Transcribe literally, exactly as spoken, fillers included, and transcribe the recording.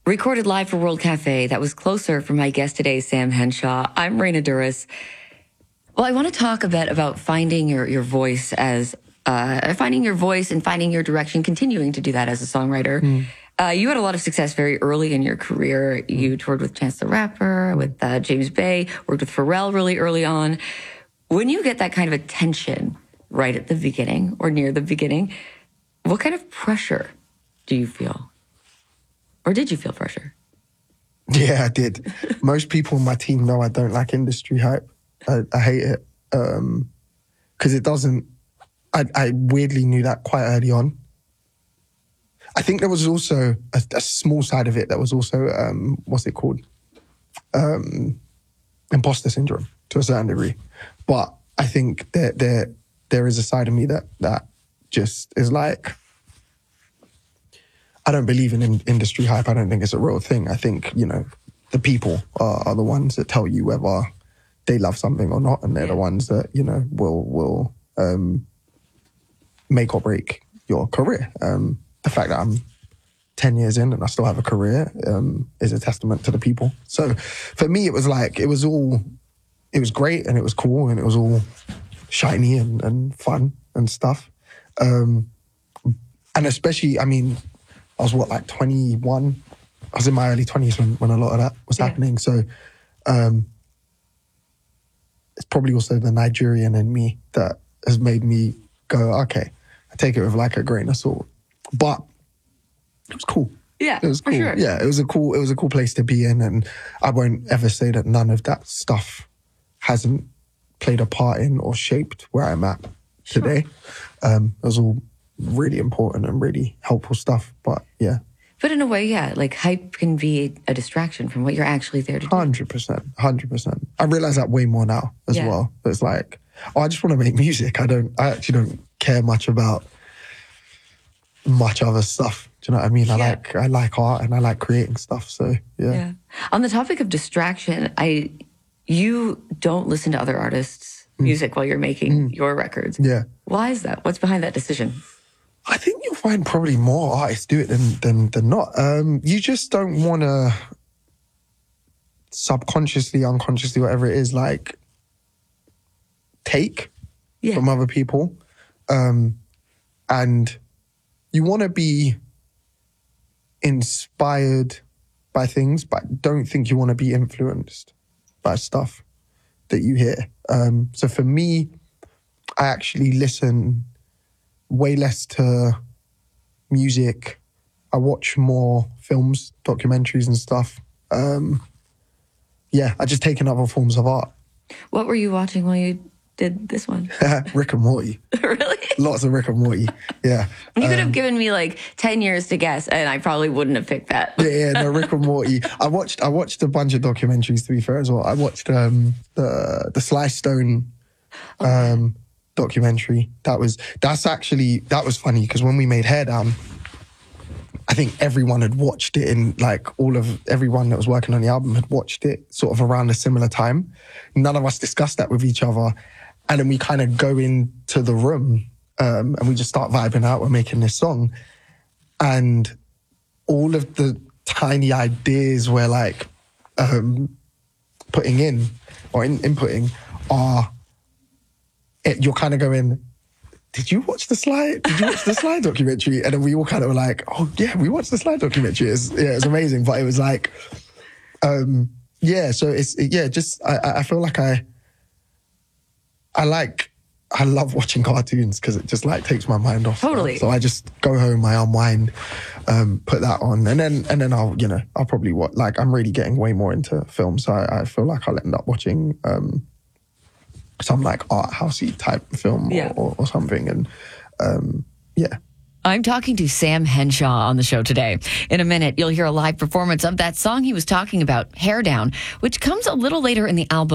Recorded live for World Cafe. That was Closer from my guest today, Sam Henshaw. I'm Raina Douris. Well, I want to talk a bit about finding your, your voice as, uh, finding your voice and finding your direction, continuing to do that as a songwriter. Mm. Uh, you had a lot of success very early in your career. You toured with Chance the Rapper, with uh, James Bay, worked with Pharrell really early on. When you get that kind of attention right at the beginning or near the beginning, what kind of pressure do you feel? Or did you feel pressure? Yeah, I did. Most people on my team know I don't like industry hype. I, I hate it. Um, because it doesn't... I, I weirdly knew that quite early on. I think there was also a, a small side of it that was also, um, what's it called? Um, imposter syndrome, to a certain degree. But I think that there there is a side of me that that just is like... I don't believe in, in industry hype. I don't think it's a real thing. I think, you know, the people are, are the ones that tell you whether they love something or not, and they're the ones that, you know, will will um, make or break your career. Um, the fact that I'm ten years in and I still have a career um, is a testament to the people. So for me, it was like, it was all, it was great and it was cool and it was all shiny and, and fun and stuff. Um, and especially, I mean, I was, what, like twenty-one? I was in my early twenties when, when a lot of that was yeah. happening. So um, it's probably also the Nigerian in me that has made me go, okay, I take it with like a grain of salt. But it was cool. Yeah, it was cool. For sure. Yeah, it was a cool, it was a cool place to be in. And I won't ever say that none of that stuff hasn't played a part in or shaped where I'm at Sure. today. Um, it was all really important and really helpful stuff, but yeah. But in a way, yeah, like hype can be a distraction from what you're actually there to do. one hundred percent, one hundred percent. I realize that way more now as yeah. well. It's like, oh, I just want to make music. I don't, I actually don't care much about much other stuff. Do you know what I mean? I yeah. like, I like art and I like creating stuff. So yeah. yeah. On the topic of distraction, I, you don't listen to other artists' mm. music while you're making mm. your records. Yeah. Why is that? What's behind that decision? I think you'll find probably more artists do it than than, than not. Um, you just don't want to subconsciously, unconsciously, whatever it is, like take yeah. from other people. Um, and you want to be inspired by things, but don't think you want to be influenced by stuff that you hear. Um, so for me, I actually listen way less to music. I watch more films, documentaries and stuff. Um, yeah, I just take in other forms of art. What were you watching while you did this one? Rick and Morty. Really? Lots of Rick and Morty, yeah. You could um, have given me like ten years to guess and I probably wouldn't have picked that. yeah, yeah, no, Rick and Morty. I watched I watched a bunch of documentaries, to be fair, as well. I watched um, the the Sly Stone um, documentary. That was, that's actually, that was funny because when we made Hair Down, I think everyone had watched it in, like, all of, everyone that was working on the album had watched it sort of around a similar time. None of us discussed that with each other. And then we kind of go into the room um, and we just start vibing out. We're making this song. And all of the tiny ideas we're, like, um, putting in or in, inputting are, it, you're kind of going, did you watch the Sly? Did you watch the Sly documentary? And then we all kind of were like, oh yeah, we watched the Sly documentary. It's, yeah, it's amazing. But it was like, um, yeah. So it's yeah. Just I, I feel like I, I like, I love watching cartoons because it just like takes my mind off. Totally. So I just go home, I unwind, um, put that on, and then and then I'll you know I'll probably watch. Like I'm really getting way more into film, so I, I feel like I'll end up watching. Um, some like art housey type film or, yeah. or, or something. And um, yeah. I'm talking to Sam Henshaw on the show today. In a minute, you'll hear a live performance of that song he was talking about, Hair Down, which comes a little later in the album.